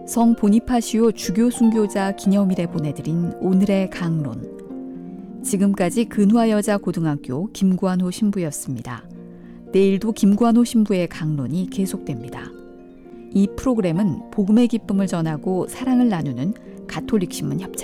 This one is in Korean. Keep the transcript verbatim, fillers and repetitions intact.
성 보니파시오 주교 순교자 기념일에 보내드린 오늘의 강론. 지금까지 근화여자고등학교 김구한호 신부였습니다. 내일도 김구한호 신부의 강론이 계속됩니다. 이 프로그램은 복음의 기쁨을 전하고 사랑을 나누는 가톨릭 신문 협찬